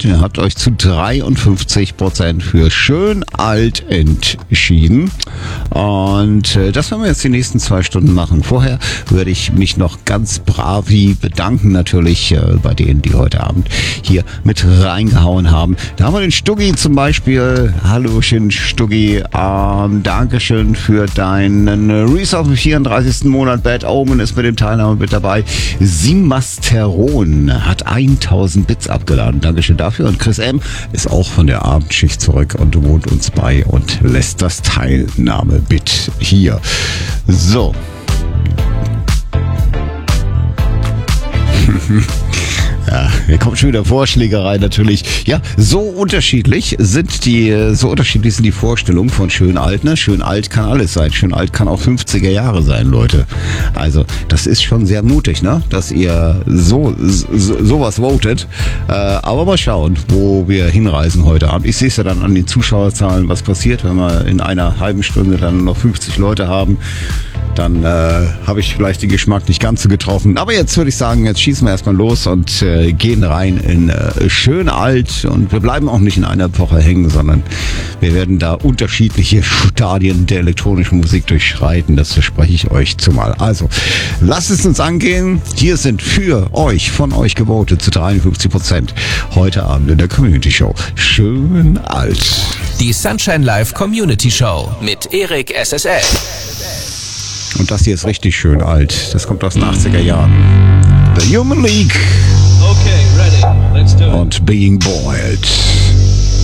Ihr habt euch zu 53% für schön alt entschieden. Und das werden wir jetzt die nächsten 2 Stunden machen. Vorher würde ich mich noch ganz bravi bedanken, natürlich bei denen, die heute Abend hier mit reingehauen haben. Da haben wir den Stuggi zum Beispiel. Hallöchen Stuggi. Dankeschön für deinen Reese auf dem 34. Monat. Bad Omen ist mit dem Teilnahme mit dabei. Simasteron hat 1000 Bits abgeladen. Dankeschön dafür. Und Chris M. ist auch von der Abendschicht zurück und wohnt uns bei und lässt das Teilnahmebit hier. So. Ja, hier kommt schon wieder Vorschläge rein, natürlich. Ja, so unterschiedlich sind die Vorstellungen von schön alt, ne? Schön alt kann alles sein. Schön alt kann auch 50er Jahre sein, Leute. Also, das ist schon sehr mutig, ne? Dass ihr sowas votet. Aber mal schauen, wo wir hinreisen heute Abend. Ich sehe es ja dann an den Zuschauerzahlen, was passiert, wenn wir in einer halben Stunde dann noch 50 Leute haben. Dann habe ich vielleicht den Geschmack nicht ganz so getroffen. Aber jetzt würde ich sagen, jetzt schießen wir erstmal los und gehen rein in schön alt. Und wir bleiben auch nicht in einer Epoche hängen, sondern wir werden da unterschiedliche Stadien der elektronischen Musik durchschreiten. Das verspreche ich euch zumal. Also, lasst es uns angehen. Hier sind für euch, von euch gewotet zu 53% heute Abend in der Community Show. Schön alt. Die Sunshine Live Community Show mit Erik SSL. Und das hier ist richtig schön alt. Das kommt aus den 80er Jahren. The Human League. Okay, ready. Let's do it. Und Being Boiled.